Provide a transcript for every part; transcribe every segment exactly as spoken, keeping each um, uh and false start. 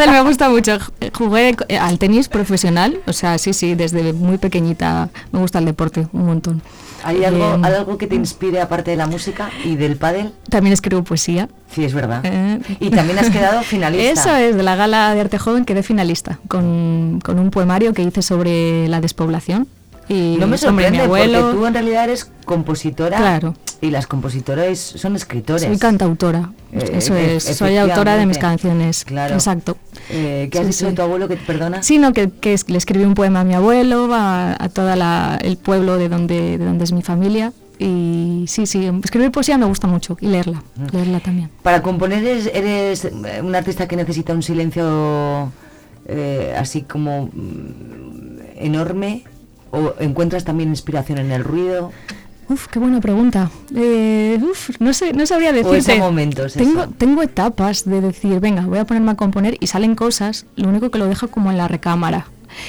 pádel me gusta mucho. Jugué al tenis profesional, o sea, sí, sí, desde muy pequeñita me gusta el deporte, un montón. ¿Hay algo, eh, ¿hay algo que te inspire aparte de la música y del pádel? También escribo poesía. Sí, es verdad. Eh, y también has quedado finalista. Eso es, de la Gala de Arte Joven quedé finalista, con, con un poemario que hice sobre la despoblación. Y no me sorprende, mi abuelo, porque tú en realidad eres compositora. Claro. Y las compositoras son escritores. Soy cantautora, eh, eso es, soy autora de mis canciones. Claro. Exacto. Eh, ¿Qué has sí, dicho sí. de tu abuelo que te perdona? Sí, no, que, que le escribí un poema a mi abuelo, a, a todo el pueblo de donde, de donde es mi familia. Y sí, sí, escribir poesía me gusta mucho y leerla, mm. leerla también. Para componer eres, eres un artista que necesita un silencio eh, así como mm, enorme, o encuentras también inspiración en el ruido. Uf, qué buena pregunta. Eh, uf, no sé, no sabría decirte. O es momentos. Tengo, eso. tengo etapas de decir, venga, voy a ponerme a componer y salen cosas. Lo único que lo dejo como en la recámara.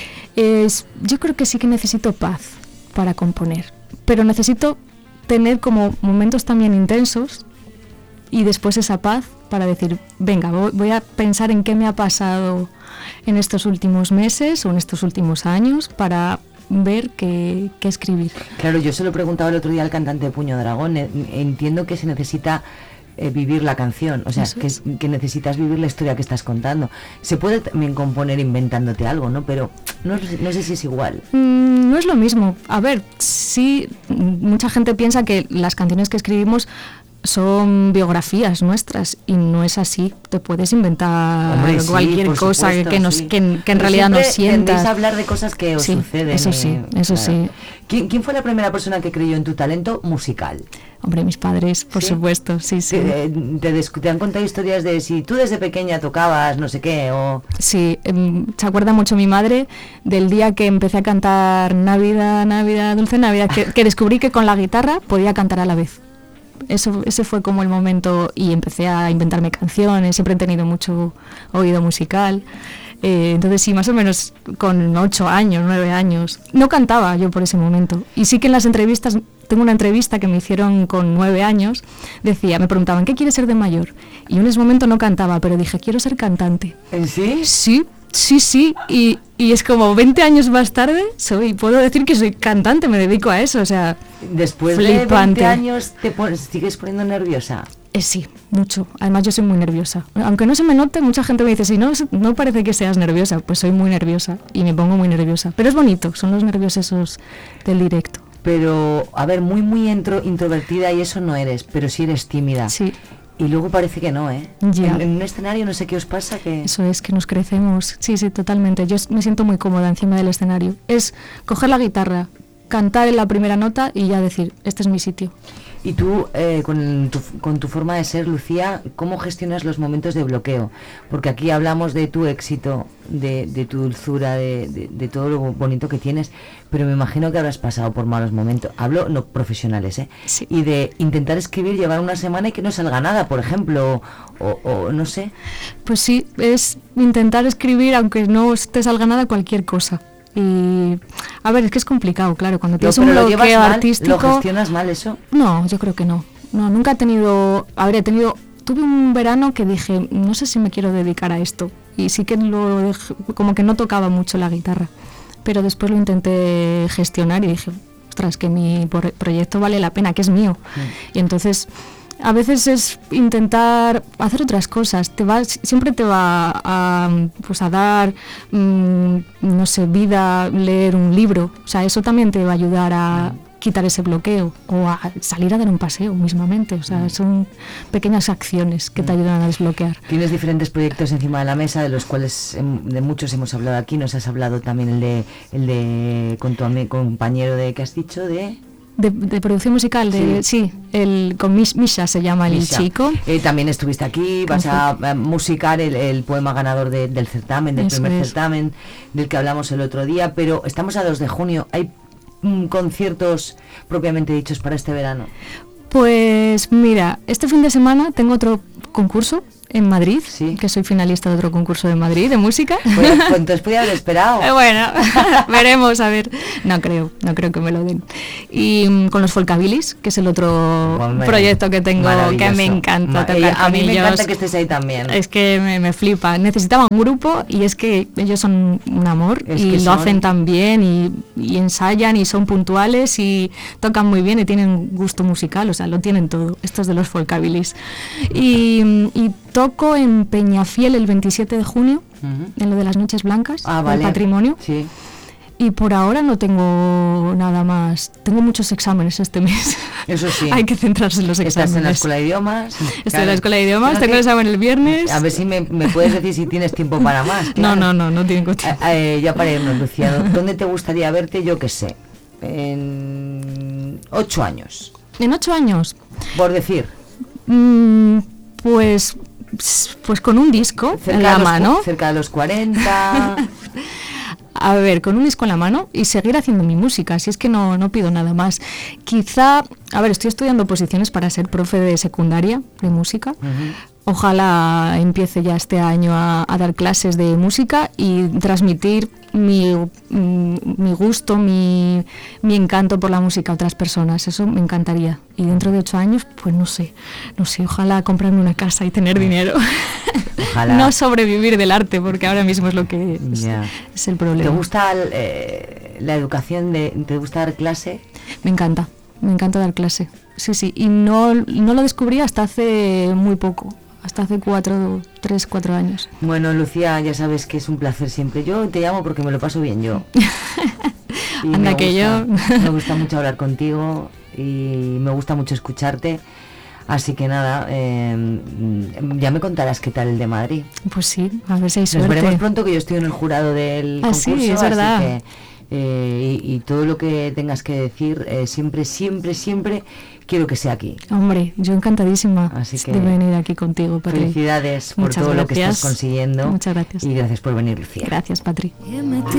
Es, yo creo que sí que necesito paz para componer, pero necesito tener como momentos también intensos y después esa paz para decir, venga, voy a pensar en qué me ha pasado en estos últimos meses o en estos últimos años para ver qué, qué escribir. Claro, yo se lo preguntaba el otro día al cantante de Puño Dragón. Entiendo que se necesita eh, vivir la canción, o sea, que, es. que necesitas vivir la historia que estás contando. Se puede también componer inventándote algo, ¿no? Pero no, no sé si es igual. Mm, no es lo mismo. A ver, sí, mucha gente piensa que las canciones que escribimos son biografías nuestras y no es así. Te puedes inventar Hombre, sí, cualquier cosa supuesto, que, nos, sí. que, que en realidad nos sientas. Tendéis a hablar de cosas que os sí, suceden. Eso sí, eh, eso claro. sí. ¿Quién, ¿Quién fue la primera persona que creyó en tu talento musical? Hombre, mis padres, por ¿Sí? supuesto, sí, sí. Te, te, te han contado historias de si tú desde pequeña tocabas, no sé qué, o... Sí, eh, se acuerda mucho mi madre del día que empecé a cantar Navidad, Navidad, Dulce Navidad, que, que descubrí que con la guitarra podía cantar a la vez. Eso, ese fue como el momento y empecé a inventarme canciones, siempre he tenido mucho oído musical. Eh, entonces sí, más o menos con ocho años, nueve años. No cantaba yo por ese momento. Y sí que en las entrevistas, tengo una entrevista que me hicieron con nueve años, decía, me preguntaban, ¿qué quieres ser de mayor? Y yo en ese momento no cantaba, pero dije, quiero ser cantante. ¿En sí? Sí, sí, sí. Y, y es como veinte años más tarde, soy, puedo decir que soy cantante, me dedico a eso, o sea, después flipante. de veinte años, ¿te pones, sigues poniendo nerviosa? Eh, sí, mucho. Además yo soy muy nerviosa. Aunque no se me note, mucha gente me dice, si no, no parece que seas nerviosa. Pues soy muy nerviosa y me pongo muy nerviosa. Pero es bonito, son los nervios esos del directo. Pero, a ver, muy, muy intro, introvertida y eso no eres, pero sí eres tímida. Sí. Y luego parece que no, ¿eh? Ya. En, en un escenario no sé qué os pasa que... Eso es, que nos crecemos. Sí, sí, totalmente. Yo me siento muy cómoda encima del escenario. Es coger la guitarra, cantar en la primera nota y ya decir, este es mi sitio. Y tú, eh, con, tu, con tu forma de ser, Lucía, ¿cómo gestionas los momentos de bloqueo? Porque aquí hablamos de tu éxito, de, de tu dulzura, de, de, de todo lo bonito que tienes, pero me imagino que habrás pasado por malos momentos. Hablo, no profesionales, ¿eh? Sí. Y de intentar escribir, llevar una semana y que no salga nada, por ejemplo, o, o no sé. Pues sí, es intentar escribir, aunque no te salga nada, cualquier cosa. Y a ver, es que es complicado, claro, cuando tienes no, un bloqueo mal, artístico. ¿Lo gestionas mal eso? No, yo creo que no. No, nunca he tenido, a ver, he tenido, tuve un verano que dije, no sé si me quiero dedicar a esto. Y sí que lo dejé, como que no tocaba mucho la guitarra. Pero después lo intenté gestionar y dije, ostras, que mi proyecto vale la pena, que es mío. Mm. Y entonces, a veces es intentar hacer otras cosas. Te va, siempre te va a, pues a dar, mmm, no sé, vida, leer un libro. O sea, eso también te va a ayudar a quitar ese bloqueo o a salir a dar un paseo mismamente. O sea, son pequeñas acciones que te ayudan a desbloquear. Tienes diferentes proyectos encima de la mesa, de los cuales de muchos hemos hablado aquí. Nos has hablado también el de, el de con tu amigo, compañero de, ¿qué has dicho? De... De, de producción musical, de, sí. sí, el con Mis, Misha se llama Misha. El chico. Eh, también estuviste aquí, vas a, a musicar el, el poema ganador de, del certamen, del Eso primer es. certamen, del que hablamos el otro día, pero estamos a dos de junio, ¿hay mm, conciertos propiamente dichos para este verano? Pues mira, este fin de semana tengo otro concurso en Madrid, sí. que soy finalista de otro concurso de Madrid de música. Pues, pues entonces podía haber esperado. Bueno, veremos, a ver. No creo, no creo que me lo den. Y um, con los Folkabilis, que es el otro Hombre, proyecto que tengo, que me encanta Ma tocar A mí con me ellos. encanta que estés ahí también. Es que me, me flipa. Necesitaba un grupo y es que ellos son un amor es y lo son... hacen tan bien y, y ensayan y son puntuales y tocan muy bien y tienen gusto musical, o sea, lo tienen todo. Estos de los Folkabilis. Y, y toco en Peñafiel el veintisiete de junio, uh-huh. en lo de las Noches Blancas, ah, del vale. patrimonio. Sí. Y por ahora no tengo nada más. Tengo muchos exámenes este mes. Eso sí. Hay que centrarse en los exámenes. ¿Estás en la escuela de idiomas? Estoy claro. en la escuela de idiomas, no tengo el examen el viernes. A ver si me, me puedes decir si tienes tiempo para más. Claro. No, no, no, no tengo tiempo. Eh, eh, ya para irnos, Lucía. ¿Dónde te gustaría verte? Yo qué sé. En ocho años. ¿En ocho años? Por decir. Mm, pues... Pues con un disco cerca en la los, mano. Cerca de los cuarenta. A ver, con un disco en la mano y seguir haciendo mi música, si es que no, no pido nada más. Quizá, a ver, estoy estudiando oposiciones para ser profe de secundaria de música. Uh-huh. Ojalá empiece ya este año a, a dar clases de música y transmitir mi, mi gusto, mi, mi encanto por la música a otras personas. Eso me encantaría. Y dentro de ocho años, pues no sé, no sé, ojalá comprarme una casa y tener dinero. Ojalá. No sobrevivir del arte, porque ahora mismo es lo que es, yeah. es el problema. ¿Te gusta eh, la educación? De, ¿Te gusta dar clase? Me encanta, me encanta dar clase. Sí, sí, y no, no lo descubrí hasta hace muy poco. Hasta hace cuatro, tres, cuatro años. Bueno, Lucía, ya sabes que es un placer siempre. Yo te llamo porque me lo paso bien yo. Y Anda que gusta, yo. Me gusta mucho hablar contigo y me gusta mucho escucharte. Así que nada, eh, ya me contarás qué tal el de Madrid. Pues sí, a ver si hay suerte. Nos veremos pronto, que yo estoy en el jurado del ah, concurso. Sí, es verdad. Así que, eh, y, y todo lo que tengas que decir, eh, siempre, siempre, siempre quiero que sea aquí. Hombre, yo encantadísima Así que de venir aquí contigo, Patri. Felicidades por Muchas todo gracias. lo que estás consiguiendo. Muchas gracias. Y gracias por venir, Lucía. Gracias, Patri.